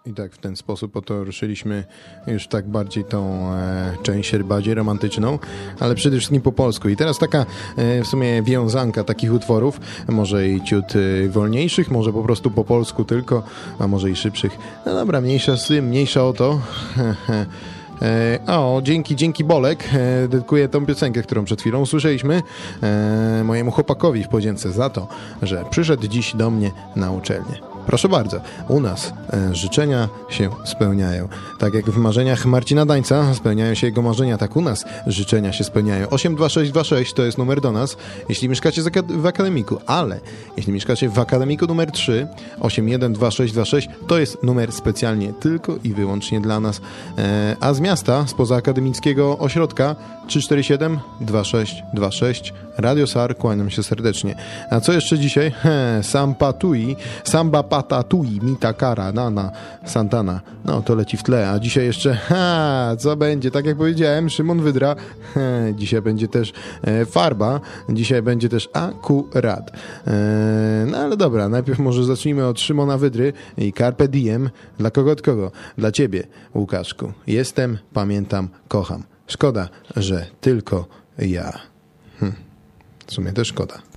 I tak w ten sposób oto ruszyliśmy już tak bardziej tą część bardziej romantyczną, ale przede wszystkim po polsku. I teraz taka w sumie wiązanka takich utworów, może i ciut wolniejszych, może po prostu po polsku tylko, a może i szybszych. No dobra, mniejsza z tym, mniejsza o to. Dzięki Bolek dedykuję tą piosenkę, którą przed chwilą usłyszeliśmy mojemu chłopakowi w podzięce za to, że przyszedł dziś do mnie na uczelnię. Proszę bardzo, u nas życzenia się spełniają. Tak jak w marzeniach Marcina Dańca spełniają się jego marzenia, tak u nas życzenia się spełniają. 82626 to jest numer do nas, jeśli mieszkacie w akademiku, ale jeśli mieszkacie w akademiku numer 3, 812626 to jest numer specjalnie tylko i wyłącznie dla nas. A z miasta, spoza akademickiego ośrodka 347-2626 Radio SAR, kłaniam się serdecznie. A co jeszcze dzisiaj? Samba Patatui, Mita Kara, Nana, Santana. No, to leci w tle. A dzisiaj jeszcze, co będzie? Tak jak powiedziałem, Szymon Wydra. Dzisiaj będzie też Farba. Dzisiaj będzie też Akurat. No ale dobra, najpierw może zacznijmy od Szymona Wydry i Carpe Diem. Dla kogo od kogo? Dla ciebie, Łukaszku. Jestem, pamiętam, kocham. Szkoda, że tylko ja. W sumie też szkoda.